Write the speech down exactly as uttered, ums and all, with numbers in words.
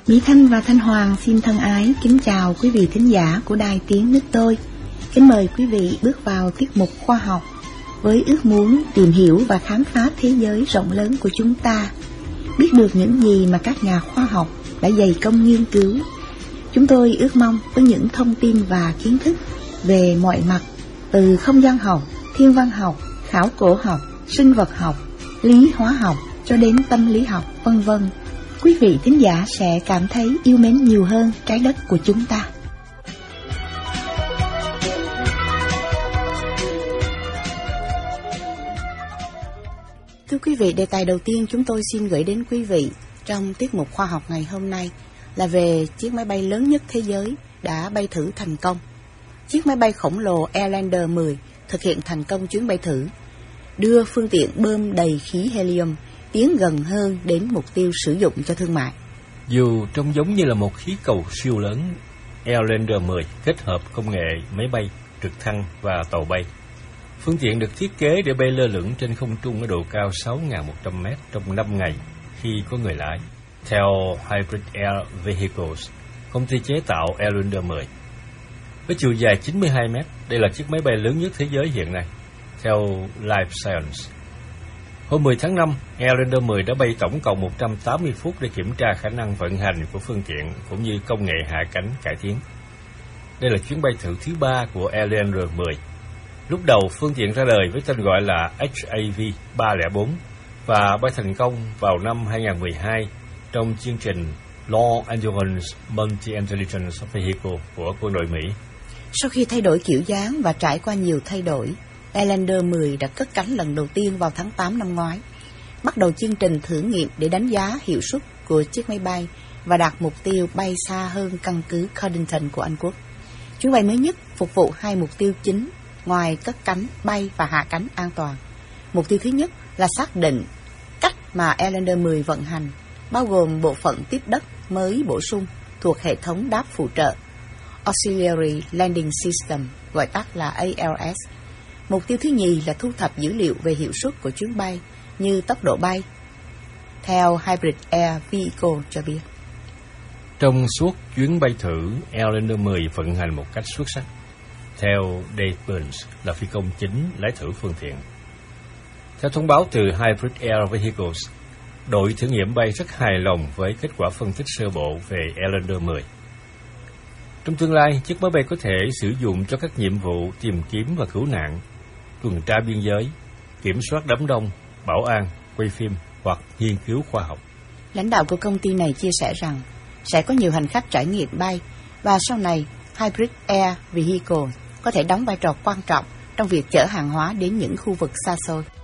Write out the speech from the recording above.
Mỹ Thanh và Thanh Hoàng xin thân ái kính chào quý vị thính giả của Đài Tiếng Nước Tôi. Kính mời quý vị bước vào tiết mục khoa học với ước muốn tìm hiểu và khám phá thế giới rộng lớn của chúng ta, biết được những gì mà các nhà khoa học đã dày công nghiên cứu. Chúng tôi ước mong với những thông tin và kiến thức về mọi mặt, từ không gian học, thiên văn học, khảo cổ học, sinh vật học, lý hóa học cho đến tâm lý học, vân vân, quý vị thính giả sẽ cảm thấy yêu mến nhiều hơn trái đất của chúng ta. Thưa quý vị, đề tài đầu tiên chúng tôi xin gửi đến quý vị trong tiết mục khoa học ngày hôm nay là về chiếc máy bay lớn nhất thế giới đã bay thử thành công. Chiếc máy bay khổng lồ Airlander mười thực hiện thành công chuyến bay thử, đưa phương tiện bơm đầy khí helium tiến gần hơn đến mục tiêu sử dụng cho thương mại. Dù trông giống như là một khí cầu siêu lớn, Airlander mười kết hợp công nghệ máy bay, trực thăng và tàu bay. Phương tiện được thiết kế để bay lơ lửng trên không trung ở độ cao sáu nghìn một trăm mét trong năm ngày khi có người lái. Theo Hybrid Air Vehicles, công ty chế tạo Airlander mười. Với chiều dài chín mươi hai mét, đây là chiếc máy bay lớn nhất thế giới hiện nay. Theo Life Science, hôm mười tháng năm, Airlander mười đã bay tổng cộng một trăm tám mươi phút để kiểm tra khả năng vận hành của phương tiện cũng như công nghệ hạ cánh cải tiến. Đây là chuyến bay thử thứ ba của Airlander mười. Lúc đầu, phương tiện ra đời với tên gọi là H A V ba không bốn và bay thành công vào năm hai nghìn không trăm mười hai trong chương trình Long Endurance Multi-Intelligence Vehicle của quân đội Mỹ. Sau khi thay đổi kiểu dáng và trải qua nhiều thay đổi, Airlander mười đã cất cánh lần đầu tiên vào tháng tám năm ngoái, bắt đầu chương trình thử nghiệm để đánh giá hiệu suất của chiếc máy bay và đạt mục tiêu bay xa hơn căn cứ Cardington của Anh Quốc. Chuyến bay mới nhất phục vụ hai mục tiêu chính ngoài cất cánh, bay và hạ cánh an toàn. Mục tiêu thứ nhất là xác định cách mà Airlander mười vận hành, bao gồm bộ phận tiếp đất mới bổ sung thuộc hệ thống đáp phụ trợ Auxiliary Landing System, gọi tắt là A L S. Mục tiêu thứ nhì là thu thập dữ liệu về hiệu suất của chuyến bay như tốc độ bay. Theo Hybrid Air Vehicle cho biết, trong suốt chuyến bay thử, Airlander mười vận hành một cách xuất sắc. Theo Dave Burns, là phi công chính lái thử phương tiện. Theo thông báo từ Hybrid Air Vehicles, đội thử nghiệm bay rất hài lòng với kết quả phân tích sơ bộ về Airlander mười. Trong tương lai, chiếc máy bay có thể sử dụng cho các nhiệm vụ tìm kiếm và cứu nạn, tuần tra biên giới, kiểm soát đám đông, bảo an, quay phim hoặc nghiên cứu khoa học. Lãnh đạo của công ty này chia sẻ rằng sẽ có nhiều hành khách trải nghiệm bay và sau này Hybrid Air Vehicle có thể đóng vai trò quan trọng trong việc chở hàng hóa đến những khu vực xa xôi.